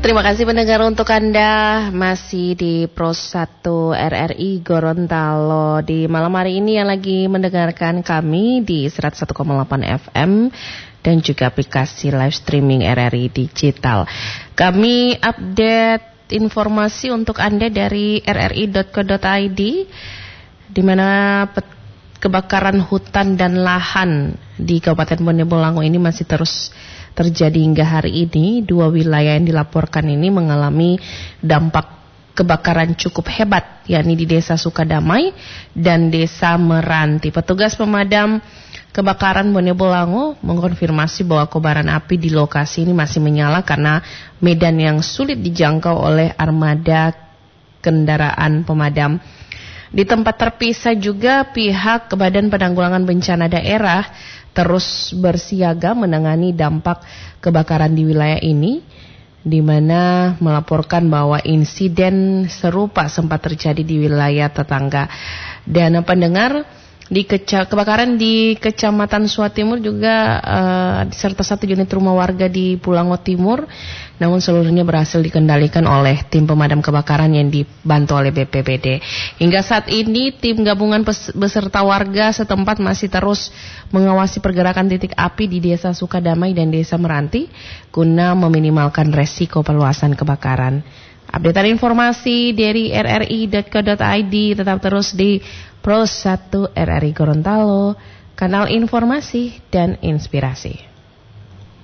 Terima kasih pendengar, untuk Anda masih di Pro 1 RRI Gorontalo. Di malam hari ini yang lagi mendengarkan kami di 101,8 FM dan juga aplikasi live streaming RRI Digital. Kami update informasi untuk Anda dari rri.co.id, di mana kebakaran hutan dan lahan di Kabupaten Bone Bolango ini masih terus terjadi hingga hari ini. Dua wilayah yang dilaporkan ini mengalami dampak kebakaran cukup hebat, yakni di Desa Sukadamai dan Desa Meranti. Petugas pemadam kebakaran Bone Bolango mengkonfirmasi bahwa kobaran api di lokasi ini masih menyala karena medan yang sulit dijangkau oleh armada kendaraan pemadam. Di tempat terpisah juga pihak Badan Penanggulangan Bencana Daerah terus bersiaga menangani dampak kebakaran di wilayah ini, di mana melaporkan bahwa insiden serupa sempat terjadi di wilayah tetangga. Dan pendengar, kebakaran di Kecamatan Suatimur juga serta satu unit rumah warga di Pulango Timur, namun seluruhnya berhasil dikendalikan oleh tim pemadam kebakaran yang dibantu oleh BPBD. Hingga saat ini tim gabungan beserta warga setempat masih terus mengawasi pergerakan titik api di Desa Sukadamai dan Desa Meranti guna meminimalkan resiko perluasan kebakaran. Updatean informasi dari rri.co.id, tetap terus di Pro 1 RRI Gorontalo, kanal informasi dan inspirasi.